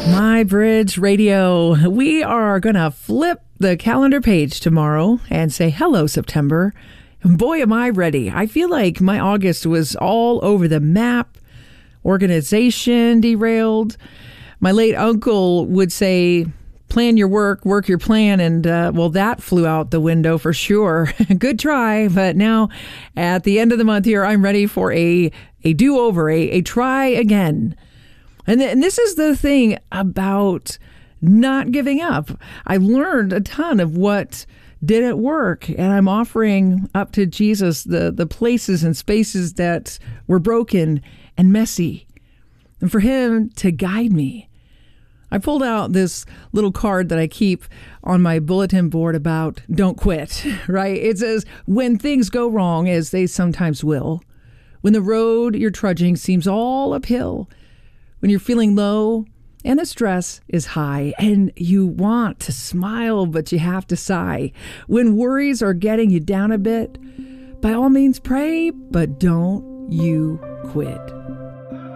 My Bridge Radio. We are going to flip the calendar page tomorrow and say, hello, September. Boy, am I ready. I feel like my August was all over the map. Organization derailed. My late uncle would say, plan your work your plan. And, well, that flew out the window for sure. Good try. But now at the end of the month here, I'm ready for a do-over, a try again. And this is the thing about not giving up. I learned a ton of what didn't work, and I'm offering up to Jesus the places and spaces that were broken and messy, and for him to guide me. I pulled out this little card that I keep on my bulletin board about don't quit, right? It says, when things go wrong, as they sometimes will, when the road you're trudging seems all uphill, when you're feeling low and the stress is high and you want to smile, but you have to sigh. When worries are getting you down a bit, by all means pray, but don't you quit.